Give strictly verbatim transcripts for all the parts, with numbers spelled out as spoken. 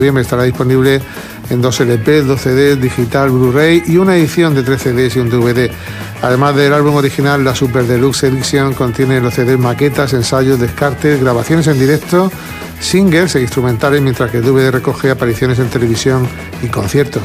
Estará disponible en dos L P, dos C Ds, digital, Blu-ray y una edición de tres C Ds y un D V D. Además del álbum original, la Super Deluxe Edition contiene los C Ds, maquetas, ensayos, descartes, grabaciones en directo, singles e instrumentales, mientras que el D V D recoge apariciones en televisión y conciertos.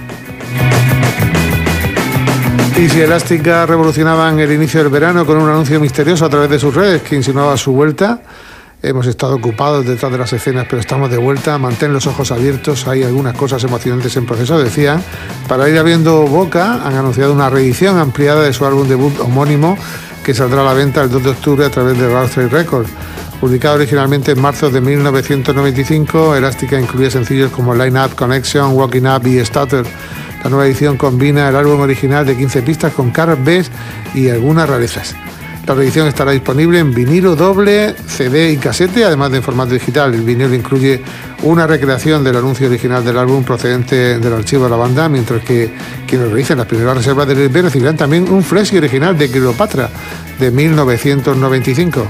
Easy Elástica revolucionaban el inicio del verano con un anuncio misterioso a través de sus redes que insinuaba su vuelta. Hemos estado ocupados detrás de las escenas, pero estamos de vuelta. Mantén los ojos abiertos, hay algunas cosas emocionantes en proceso, decían. Para ir abriendo boca, han anunciado una reedición ampliada de su álbum debut homónimo, que saldrá a la venta el dos de octubre a través de Rough Trade Records. Publicado originalmente en marzo de mil novecientos noventa y cinco, Elástica incluye sencillos como Line Up, Connection, Walking Up y Stutter. La nueva edición combina el álbum original de quince pistas con caras B y algunas rarezas. La reedición estará disponible en vinilo doble, C D y casete, además de en formato digital. El vinilo incluye una recreación del anuncio original del álbum procedente del archivo de la banda, mientras que quienes realicen las primeras reservas del E P recibirán también un flexi original de Cleopatra de mil novecientos noventa y cinco.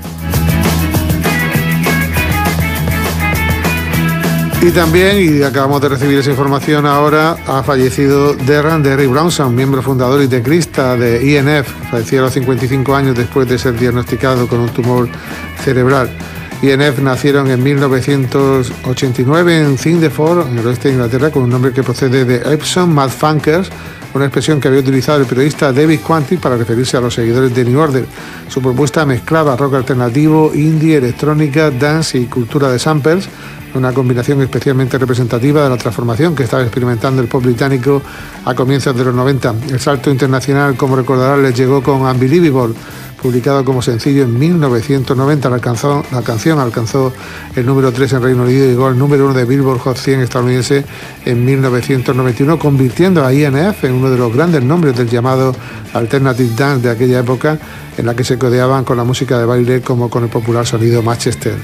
Y también, y acabamos de recibir esa información ahora, ha fallecido Derran Derry Brownson, miembro fundador y teclista de E N F. Falleció a los cincuenta y cinco años después de ser diagnosticado con un tumor cerebral. E N F nacieron en mil novecientos ochenta y nueve en Thingdeford, en el oeste de Inglaterra, con un nombre que procede de Epsom Mad Funkers, una expresión que había utilizado el periodista David Quantick para referirse a los seguidores de New Order. Su propuesta mezclaba rock alternativo, indie, electrónica, dance y cultura de samples, una combinación especialmente representativa de la transformación que estaba experimentando el pop británico a comienzos de los noventa. El salto internacional, como recordarán, les llegó con Unbelievable, publicado como sencillo en mil novecientos noventa. La, alcanzó, la canción alcanzó el número tres en Reino Unido y llegó al número uno de Billboard Hot cien estadounidense en mil novecientos noventa y uno, convirtiendo a E N F en uno de los grandes nombres del llamado Alternative Dance de aquella época, en la que se codeaban con la música de baile como con el popular sonido Manchester.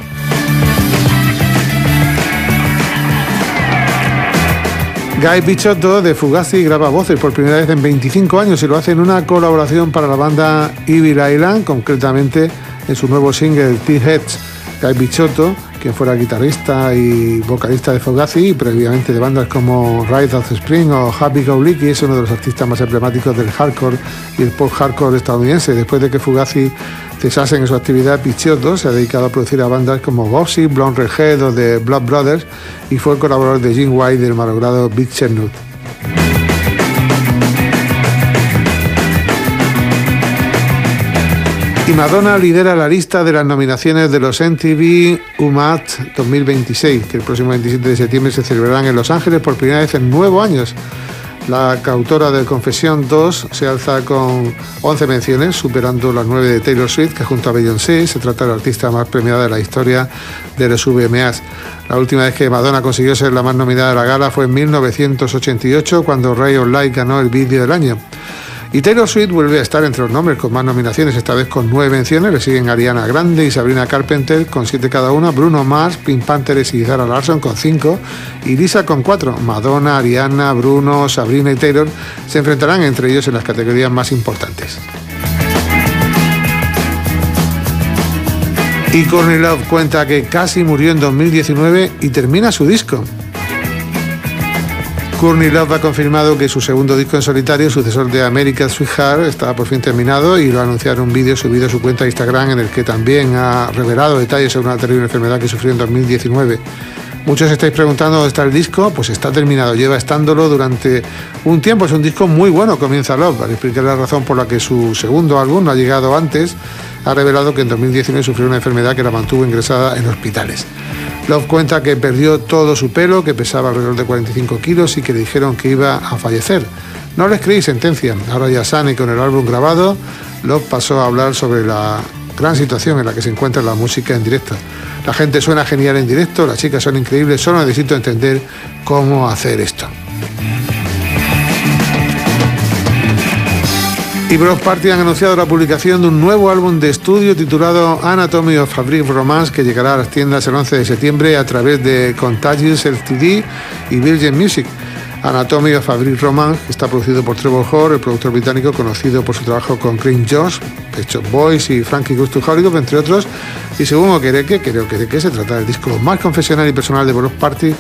Guy Picciotto de Fugazi graba voces por primera vez en veinticinco años y lo hace en una colaboración para la banda Evil Island, concretamente en su nuevo single T-Heads. Guy Picciotto, quien fuera guitarrista y vocalista de Fugazi y previamente de bandas como Ride of the Spring o Happy Go Lucky, es uno de los artistas más emblemáticos del hardcore y el pop hardcore estadounidense. Después de que Fugazi cesasen en su actividad, Picciotto se ha dedicado a producir a bandas como Bossy, Blonde Redhead o The Blood Brothers y fue el colaborador de Gene White del malogrado Big Chestnut. Y Madonna lidera la lista de las nominaciones de los M T V U M A T dos mil veintiséis, que el próximo veintisiete de septiembre se celebrarán en Los Ángeles por primera vez en nueve años. La coautora de Confession dos se alza con once menciones, superando las nueve de Taylor Swift, que junto a Beyoncé se trata de la artista más premiada de la historia de los V M As. La última vez que Madonna consiguió ser la más nominada de la gala fue en mil novecientos ochenta y ocho, cuando Ray of Light ganó el vídeo del año. Y Taylor Swift vuelve a estar entre los nombres con más nominaciones, esta vez con nueve menciones. Le siguen Ariana Grande y Sabrina Carpenter con siete cada una, Bruno Mars, Pink Panthers y Zara Larsson con cinco y Lisa con cuatro. Madonna, Ariana, Bruno, Sabrina y Taylor se enfrentarán entre ellos en las categorías más importantes. Y Courtney Love cuenta que casi murió en dos mil diecinueve y termina su disco. Courtney Love ha confirmado que su segundo disco en solitario, sucesor de America's Sweetheart, está por fin terminado y lo ha anunciado en un vídeo subido a su cuenta de Instagram, en el que también ha revelado detalles sobre una terrible enfermedad que sufrió en dos mil diecinueve. Muchos estáis preguntando dónde está el disco. Pues está terminado, lleva estándolo durante un tiempo. Es un disco muy bueno, comienza Love. Al explicar la razón por la que su segundo álbum no ha llegado antes, ha revelado que en dos mil diecinueve sufrió una enfermedad que la mantuvo ingresada en hospitales. Love cuenta que perdió todo su pelo, que pesaba alrededor de cuarenta y cinco kilos y que le dijeron que iba a fallecer. No les creí, sentencia. Ahora ya sana y con el álbum grabado, Love pasó a hablar sobre la gran situación en la que se encuentra la música en directo. La gente suena genial en directo, las chicas son increíbles, solo necesito entender cómo hacer esto. Y Bloc Party han anunciado la publicación de un nuevo álbum de estudio titulado Anatomy of a Brief Romance, que llegará a las tiendas el once de septiembre a través de Contagious L T D y Virgin Music. Anatomy of a Brick Romance, que está producido por Trevor Horn, el productor británico conocido por su trabajo con Green Jones, Pet Shop Boys y Frankie Goes to Hollywood, entre otros. Y según Okereke, creo que se trata del disco más confesional y personal de Bloc Party